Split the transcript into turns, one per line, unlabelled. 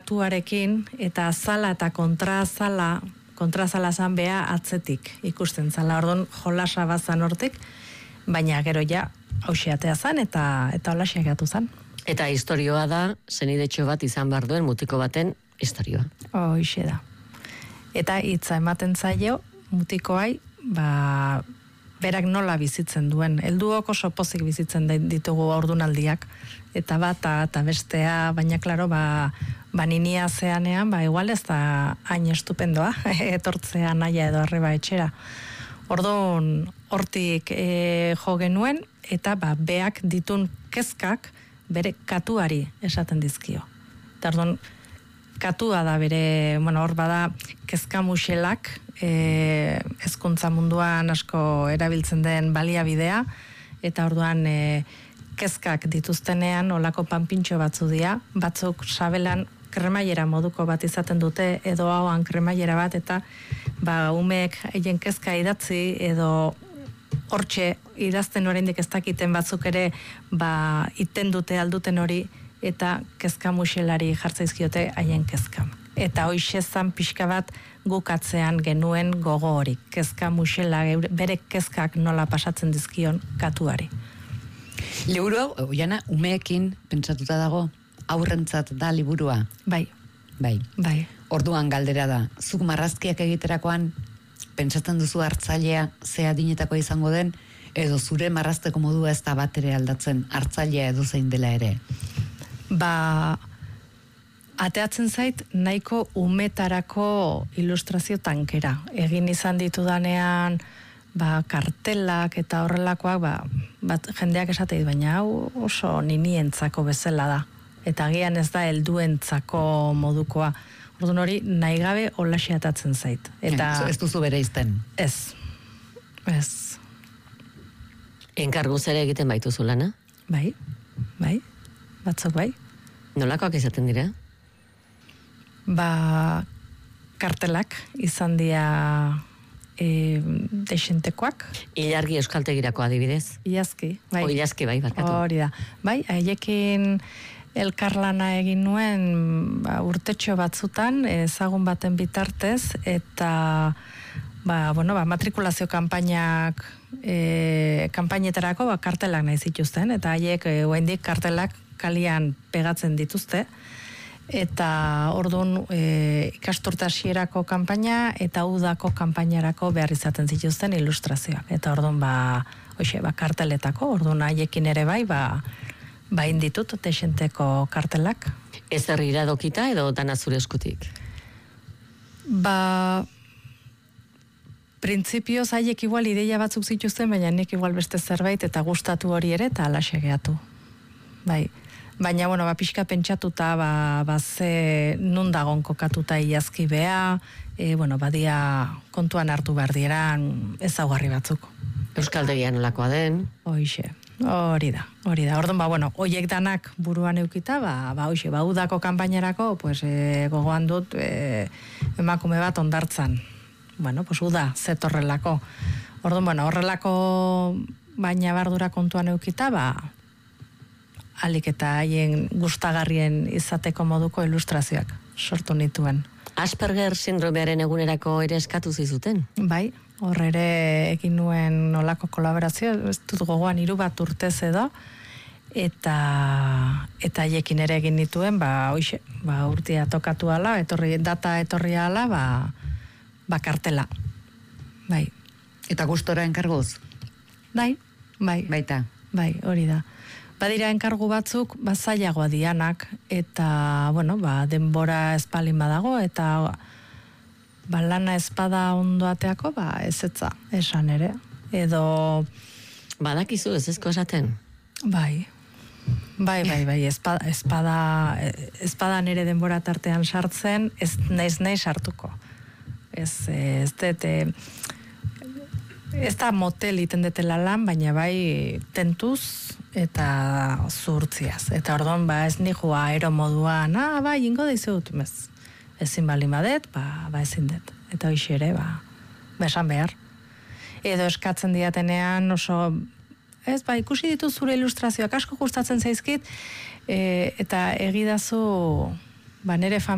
katuarekin, eta zala eta kontrazala zan beha atzetik ikusten zala, orduan jolasa bazan hortik, baina gero ja hausiatea zan, eta holasia gatu zan.
Eta historioa da, senidetxo bat izan behar duen mutiko baten historioa.
Hoxe da. Eta hitza ematen zaio, mutikoai, berak nola bizitzen duen. Helduok oso pozik bizitzen ditugu ordunaldiak, eta bata eta bestea, baina klaro, ninia zeanean, igual ez da hain estupendoa, etortzea naia edo arreba etxera. Orduan, hortik jo genuen, eta beak ditun kezkak bere katuari esaten dizkio. Eta orduan, katua da bere, hor bada kezka muselak, hezkuntza munduan asko erabiltzen den baliabidea, eta orduan kezkak dituztenean olako panpintxo batzu dira, batzuk sabelan kremailera moduko bat izaten dute, edo hauan kremailera bat, eta umeek haien kezka idatzi, edo hortxe idazten oraindik ez dakiten batzuk ere, iten dute alduten hori, eta kezka muselari jartzaizkiote haien kezka. Eta hoixe zan pixka bat gukatzean genuen gogo hori. Kezka musela, bere kezkak nola pasatzen dizkion katuari.
Liburu hau, Oiana, umeekin pentsatuta dago, aurrentzat da liburua?
Bai.
Orduan galdera da, zuk marrazkiak egiterakoan, pentsatzen duzu hartzailea ze adinetakoa izango den, edo zure marrazteko modua ez da bat ere aldatzen, hartzailea edo zein dela ere?
Ateatzen zait, nahiko umetarako ilustrazio tankera. Egin izan ditudanean, kartelak eta horrelakoak, jendeak esateit, baina hau oso ninientzako bezala da. Eta agian ez da helduentzako modukoa. Orduan hori, nahi gabe holaxe atatzen zait.
Ez duzu bere izten?
Ez.
Enkarguz ere egiten baituzu lana?
Bai. Batzuk bai.
Nolakoak izaten dira?
Kartelak izan dira desentekoak.
Ilargi euskaltegirako adibidez?
Iazki, bai.
Iazki, bai, barkatu.
Hori da. Bai, haiekin elkarlana egin nuen urtetxo batzutan, ezagun baten bitartez, eta matrikulazio kanpainak kanpainetarako kartelak nahi zituzten, eta haiek oraindik kartelak kalian pegatzen dituzte, eta orduan ikasturte hasierako kanpaina eta udako kanpainarako behar izaten zituzten ilustrazioak, eta orduan karteletako, orduan haiekin ere bain ditut desenteko kartelak.
Ez herri iradokita edo dana zure eskutik?
Printzipioz haiek igual ideia batzuk zituzten, baina nik igual beste zerbait eta gustatu hori ere eta alaxe gehatu. Bai. Baina, pixka pentsatuta, ze nun dagon kokatuta iazki beha, badia kontuan hartu behar dieran ezaugarri batzuk.
Euskaltegian olakoa den.
Hoixe, hori da. Orduan, hoiek danak buruan eukita, udako kanpainarako, gogoan dut emakume bat ondartzan. Uda, zetorrelako. Orduan, horrelako baina bardura kontuan eukita, alik eta haien gustagarrien izateko moduko ilustrazioak sortu nituen.
Asperger sindromearen egunerako ere eskatu zizuten?
Bai, hor ere egin nuen olako kolaborazio, ez dut gogoan 3 urtez edo, eta haiekin ere egin nituen, urtia tokatu ala, data etorri ala, kartela. Bai.
Eta gustora enkarguz?
Bai.
Baita?
Bai, hori da. Badira enkargu batzuk, zailagoa dianak, eta, denbora espalin badago, eta lana espada ondoateako, ezetza, esan ere. Edo...
Badakizu ez ezko esaten?
Bai, espada nire denbora tartean sartzen, ez nahi sartuko. Ez da motel iten detela lan, baina bai tentuz eta zuhurtziaz. Eta orduan, ez nihua aero moduan, ingo da izut, ezin balin badet, ezin dut. Eta hoxe ere, esan behar. Edo eskatzen diatenean oso, ikusi ditu zure ilustrazioak asko gustatzen zaizkit, eta egidazu, nire